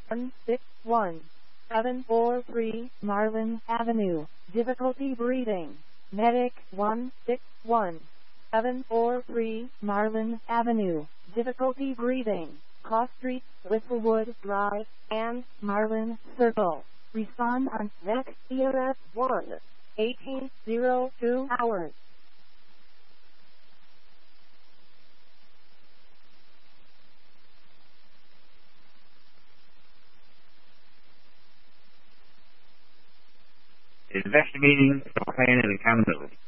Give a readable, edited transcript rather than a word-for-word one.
161 743 Marlin Avenue. Difficulty breathing. Medic 161 743 Marlin Avenue. Difficulty breathing. Cross Street, Whistlewood Drive, and Marlin Circle. Respond on VEC EMS 1. 1802 hours. Investigating plan and accountability.